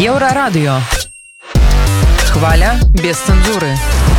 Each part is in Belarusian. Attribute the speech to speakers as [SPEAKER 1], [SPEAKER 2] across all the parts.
[SPEAKER 1] Еврорадио. Хваля без цензуры.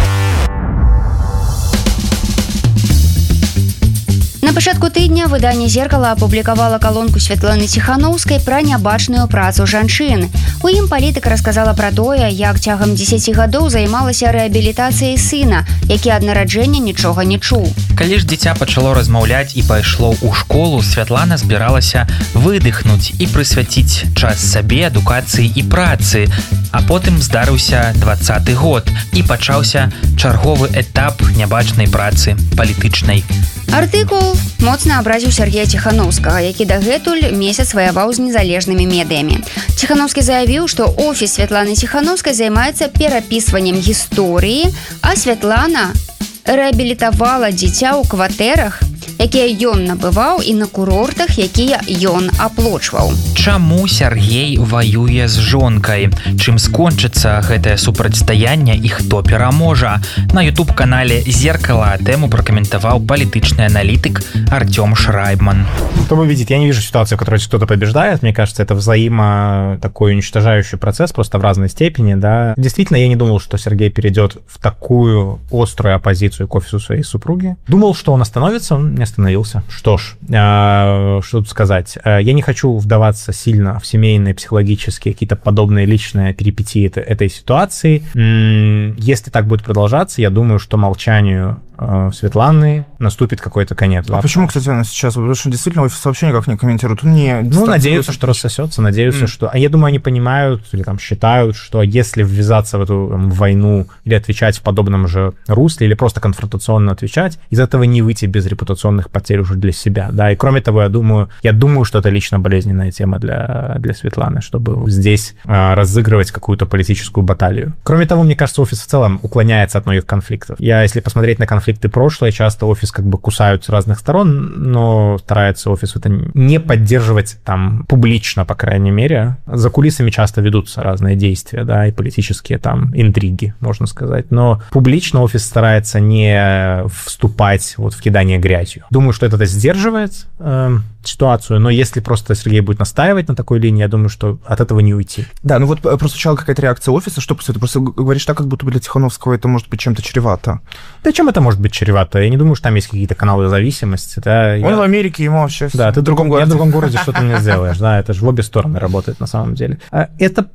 [SPEAKER 2] На пачатку тыдня выданне «Зеркала» апублікавала калонку Святланы Ціханаўскай пра нябачную працу жанчын. У ім палітык расказала пра тое, як цягам 10 гадоў займалася рэабілітацыяй сына, які ад нараджэння нічога не чуў.
[SPEAKER 3] Калі ж дзіця пачало размаўляць і пайшло ў школу, Святлана збіралася выдыхнуць і прысвяціць час сабе, адукацыі і працы. А потым здарыўся 20-й год і пачаўся чарговы этап нябачнай працы палітычнай.
[SPEAKER 2] Артыкул моцна абразіў Сергея Ціханаўскага, які дагэтуль месяц ваяваў з незалежнымі медыямі. Ціханаўскі заявіў, што офіс Святланы Ціханаўскай займаецца перапісваннем гісторыі, а Святлана рэабілітавала дзіця ў кватэрах, якія ён набываў, і на курортах, якія ён аплочваў.
[SPEAKER 3] Чаму Сергей ваюе з жонкай? Чым скончыцца гэтае супрацьстаянне і хто пераможа? На YouTube-канале «Зеркало» тему прокомментовал политичный аналитик Артем Шрайбман.
[SPEAKER 4] Кто бы видит, я не вижу ситуации, в которой кто-то побеждает. Мне кажется, это такой уничтожающий процесс, просто в разной степени, да. Действительно, я не думал, что Сергей перейдет в такую острую оппозицию к офису своей супруги. Думал, что он остановится, он не остановился. Что ж, что тут сказать. Я не хочу вдаваться сильно в семейные, психологические, какие-то подобные личные перипетии этой ситуации. Если так будет продолжаться, я думаю, что молчанию Светланы наступит какой-то конец.
[SPEAKER 5] А почему, кстати, она сейчас? Потому что действительно офис вообще никак не комментирует.
[SPEAKER 4] Надеются, что рассосется, надеются, что... А я думаю, они понимают или там считают, что если ввязаться в эту войну или отвечать в подобном же русле, или просто конфронтационно отвечать, из этого не выйти без репутационных потерь уже для себя, да. И кроме того, я думаю, что это лично болезненная тема для Светланы, чтобы здесь разыгрывать какую-то политическую баталию. Кроме того, мне кажется, офис в целом уклоняется от многих конфликтов. Если посмотреть на конфликты прошлое, часто офис как бы кусают с разных сторон, но старается офис это не поддерживать там публично, по крайней мере. За кулисами часто ведутся разные действия, да, и политические там интриги, можно сказать. Но публично офис старается не вступать вот в кидание грязью. Думаю, что это сдерживает ситуацию, но если просто Сергей будет настаивать на такой линии, я думаю, что от этого не уйти.
[SPEAKER 5] Да, ну вот прозвучала какая-то реакция офиса, что ты просто говоришь так, как будто бы для Тихановского это может быть чем-то чревато.
[SPEAKER 4] Да чем это может быть чревато? Я не думаю, что там есть какие-то каналы зависимости. Да?
[SPEAKER 5] Он в Америке, ему вообще...
[SPEAKER 4] Да, ты в другом городе. Я в другом городе, что ты мне сделаешь? Да, это же в обе стороны работает на самом деле. Это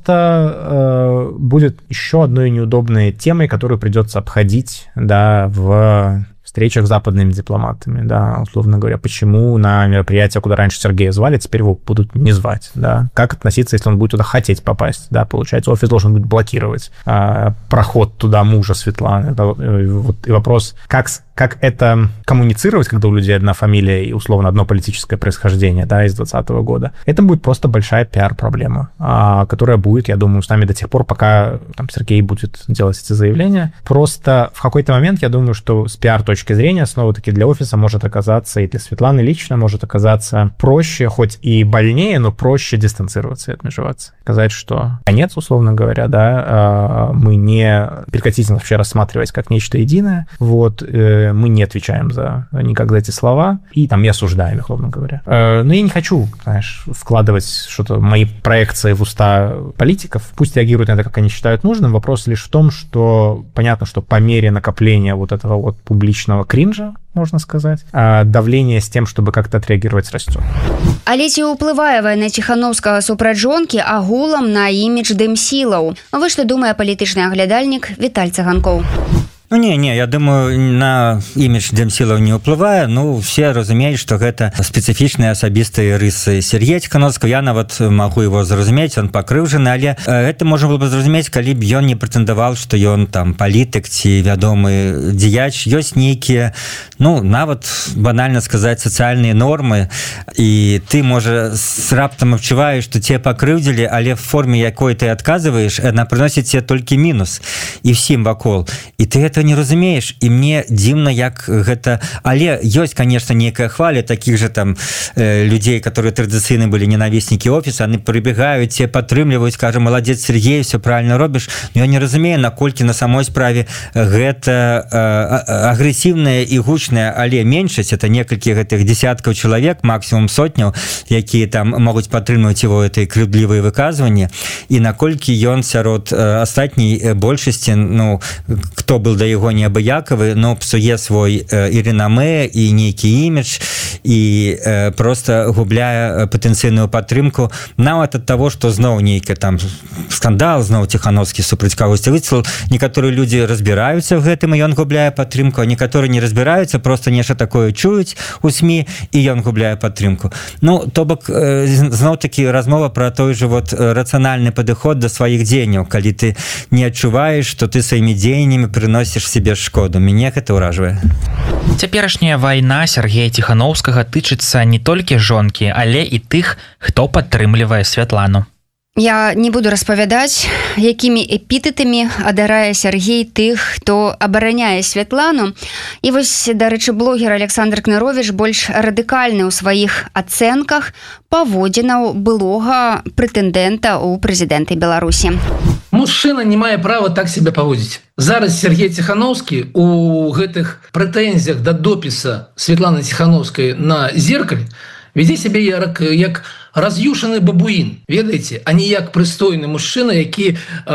[SPEAKER 4] просто будет еще одной неудобной темой, которую придется обходить, да, в встречах с западными дипломатами, да, условно говоря, почему на мероприятия, куда раньше Сергея звали, теперь его будут не звать, да, как относиться, если он будет туда хотеть попасть, да, получается, офис должен будет блокировать проход туда мужа Светланы, и вопрос, как это коммуницировать, когда у людей одна фамилия и, условно, одно политическое происхождение, да, из 2020 года, это будет просто большая пиар-проблема, которая будет, я думаю, с нами до тех пор, пока там Сергей будет делать эти заявления. Просто в какой-то момент, я думаю, что с пиар-точки зрения, снова-таки, для офиса может оказаться, и для Светланы лично может оказаться проще, хоть и больнее, но проще дистанцироваться и отмежеваться. Сказать, что конец, условно говоря, да, мы не прекратите вообще рассматривать как нечто единое, вот, мы не отвечаем никак за эти слова, и там не осуждаем их, условно говоря. Но я не хочу, знаешь, вкладывать что-то, мои проекции в уста политиков. Пусть реагируют на это, как они считают нужным. Вопрос лишь в том, что понятно, что по мере накопления вот этого вот публичного кринжа, можно сказать, давление с тем, чтобы как-то отреагировать, растет.
[SPEAKER 2] Але ці ўплывае вайна Ціханаўскага супраць жонкі агулам на імідж дэмсілаў? Вы што думае палітычны аглядальнік Віталь Цыганкоў?
[SPEAKER 6] Ну, не, я думаю, на імідж дэмсілаў не ўплывае. Ну, все разумеюць, што гэта спецыфічныя асабістыя рысы Сергея Ціханаўскага. Я нават магу его зразумець, он пакрыўжаны, але гэта можна было бы зразумець, калі б ён не прэтэндаваў, што ён там палітык ці вядомы дзеяч. Ёсць нейкія, ну, нават банальна сказаць, сацыяльныя нормы, і ты, можа, раптам адчуваеш, што цябе пакрыўдзілі, але в форме якой ты адказваеш, яна прыносіць тебе толькі мінус і ўсім вакол. І ты гэта гэта не разумееш, і мне дзіўна, як гэта, але ёсць, конечно, нейкая хваля таких же там людзей, которые традыцыйна былі ненавіснікі офіса, они прыбегаюць, те падтрымліваюць, кажа, маладзец Сергей, все правильно робіш. Но я не разумею, наколькі на самой справе гэта агрэсіўная і гучная, але меншасць, это некалькі гэтых десяткаў чалавек, максимум сотняў, якія там могуць падтрымліваць его этой крыўдлівыя выказванні, і наколькі ён сярод астатняй большасці, ну, хто был да яго неабыякавы, но псуе свой і ренамэ, і нейкі імідж, і просто губляе патэнцыйную падтрымку, нават ад таго, што зноў нейкі там скандал, зноў Ціхановскі супраць кагосьці выцлаў. Некаторыя людзі разбіраюцца ў гэтым, і ён губляе падтрымку, а некаторыя не разбіраюцца, просто нешта такое чуюць у СМІ, і ён губляе падтрымку. Ну, то бок, зноў-такі размова пра той же вот рацыянальны падыход да сваіх дзеянняў, калі ты не адчуваеш, што ты сваімі дзеяннямі прыносіш себе шкоду. Мяне гэта ўражвае.
[SPEAKER 3] Цяперашняя вайна Сергея Ціхановскага тычыцца не толькі жонкі, але і тых, хто падтрымлівае Святлану.
[SPEAKER 2] Я не буду распавядаць, якімі эпітэтамі адарае Сергей тых, хто абараняе Святлану. І вось, дарэчы, блогер Александр Кныровіч больш радыкальны ў сваіх ацэнках паводзінаў былога прэтэндэнта ў прэзідэнты Беларусі.
[SPEAKER 7] Мужчына не мае права так себе паводзіць. Зараз Сергей Ціхановскі у гэтых прэтэнзіях да допіса Святланы Ціхановскай на зеркале вядзе сябе як раз'юшаны бабуін, ведаеце, а не як прыстойны мужчына, які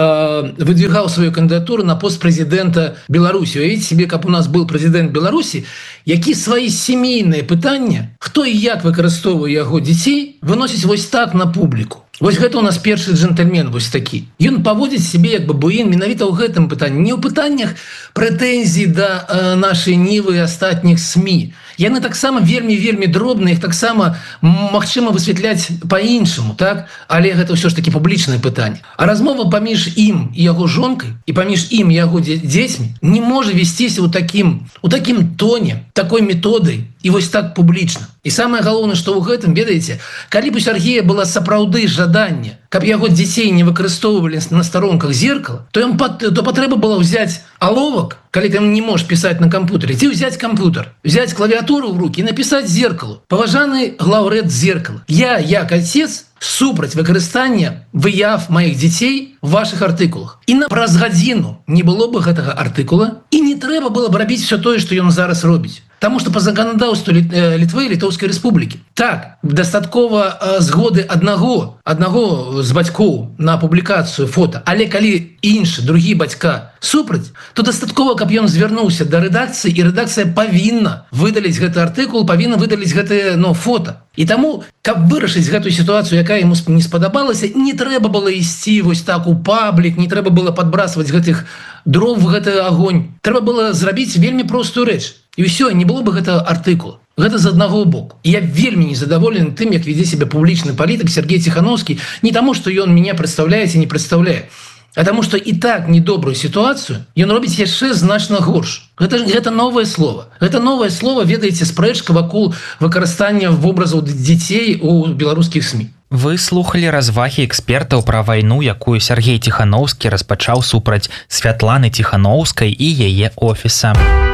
[SPEAKER 7] выдвигаў сваю кандыдатуру на пост прэзідэнта Беларусі. Уявіце себе, каб у нас был прэзідэнт Беларусі, які свае сямейныя пытанні, хто і як выкарыстоўвае яго дзяцей, выносіць вось так на публіку. Вось гэта у нас першы джентльмен вось такі. Ён паводзіць себе як бабуін менавіта ў гэтым пытанні, не ў пытаннях прэтэнзій да нашай нівы і астатніх СМІ. Яны таксама вельмі дробныя, іх таксама магчыма высвятляць па-іншаму, так? Але гэта ўсё ж такі публічнае пытанне. А размова паміж ім і яго жонкай, і паміж ім і яго дзецьмі не можа весціся ў такім тоне, такой методай і вось так публічна. І самае галоўнае, што ў гэтым, ведаеце, калі б у Сергея была сапраўды жаданне, каб яго дзяцей не выкарыстоўвалі на старонках зеркала, то патрэба было ўзяць аловак, калі ты не можаш пісаць на камп'ютары, ці ўзяць камп'ютар, взять клавіатуру в руки и написать зеркалу. Паважаны лаўрэт зеркала. Я, як отец, супраць выкарыстання выяв маіх дзяцей в ваших артыкулах. І праз гадзіну не было бы гэтага артыкула, і не трэба было б рабіць все тое, што ён зараз робіць. Таму што па заканадаўству Літвы і Літоўскай Рэспублікі. Так, дастаткова згоды аднаго з бацькоў на публікацыю фота, але калі іншы, другі бацька супраць, то дастаткова, каб ён звярнуўся да рэдакцыі, і рэдакцыя павінна выдаліць гэты артыкул, павінна выдаліць гэтае фота. І таму, каб вырашыць гэтую сітуацыю, якая яму не спадабалася, не трэба было ісці вось так у паблік, не трэба было падбрасваць гэтых дров в гэты агонь. Трэба было зрабіць вельмі простую рэч. І ўсё, не было бы гэтага артыкула. Гэта з аднаго боку. Я вельмі незадаволены тым, як вядзе себе публічны палітык Сергей Ціхановскі, не таму, што ён мяне прадстаўляе ці не прадстаўляе, а таму, што і так недобрую сітуацыю ён робіць яшчэ значна горш. Гэта новае слово. Гэта новае слово, ведаеце, спрэчка вакол выкарыстання вобразаў дзяцей у беларускіх СМІ.
[SPEAKER 3] Вы слухалі развагі экспертаў пра вайну, якую Сергей Ціхановскі распачаў супраць Святланы Ціхановскай і яе офіса.